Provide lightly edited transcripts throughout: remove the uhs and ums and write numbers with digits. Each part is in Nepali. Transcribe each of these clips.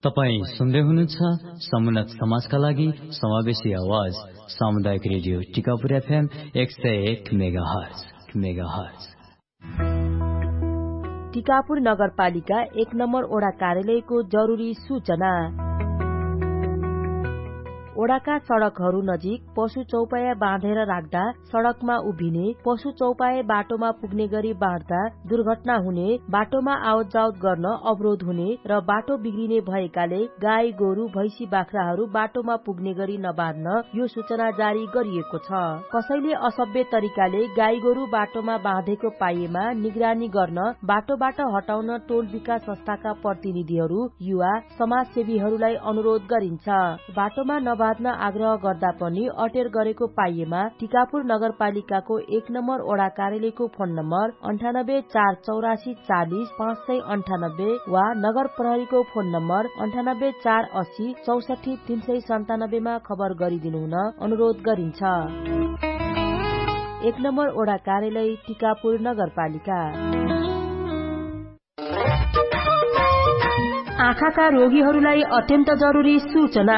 तपाईं सुन्दै हुनुहुन्छ समुन्नत समाजका लागि समावेशी आवाज सामुदायिक radio Tikapur FM 101 megahertz. Tikapur नगरपालिका 1 नम्बर ओडा कार्यालयको जरुरी सूचना। ओडाका सड़कहरू नजिक पशु चौपाया बाँधेर राख्दा सड़कमा उभिने, पशु चौपाया बाटोमा पुग्ने गरी बाँड्दा दुर्घटना हुने, बाटोमा आवत जावत गर्न अवरोध हुने र बाटो बिग्रिने भएकाले गाई गोरु भैंसी बाख्राहरू बाटोमा पुग्ने गरी नबाँध्न यो सूचना जारी गरिएको छ। कसैले असभ्य तरिकाले गाई गोरु बाटोमा बाँधेको पाइएमा निगरानी गर्न बाटोबाट हटाउन टोल विकास संस्थाका प्रतिनिधिहरू, युवा समाजसेवीहरूलाई अनुरोध गरिन्छ। बाटोमा नबाँध्न आग्रह गर्दा पनि अटेर गरेको पाइएमा टिकापुर नगरपालिकाको 1 नम्बर ओडा कार्यालयको फोन नम्बर 984884 40 598 वा नगर प्रहरीको फोन नम्बर 9848 64 397 मा खबर गरिदिनु हुन अनुरोध गरिन्छ। 1 नम्बर ओडा कार्यालय टिकापुर नगरपालिका। आँखाका रोगीहरूलाई अत्यन्त जरुरी सूचना।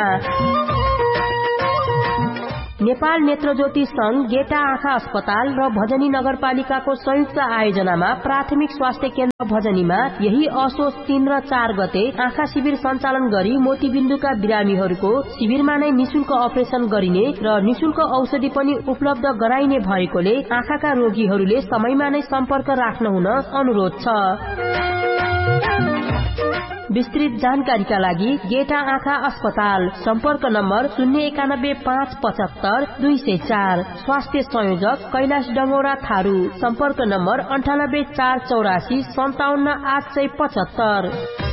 नेपाल नेत्रज्योति संघ, गेटा आँखा अस्पताल र भजनी नगरपालिकाको संयुक्त आयोजनामा प्राथमिक स्वास्थ्य केन्द्र भजनीमा यही असोज 3 र 4 गते आँखा शिविर सञ्चालन गरी मोतीबिन्दुका बिरामीहरूको शिविरमा नै निशुल्क अपरेसन गरिने र निशुल्क औषधि पनि उपलब्ध गराइने भएकोले आँखाका रोगीहरूले समयमा नै सम्पर्क राख्न हुन अनुरोध छ। विस्तृत जानकारीका लागि गेटा आँखा अस्पताल, सम्पर्क नम्बर 091 575 204। स्वास्थ्य संयोजक कैलाश डंगोरा थारू, सम्पर्क नम्बर 98 484 57 875।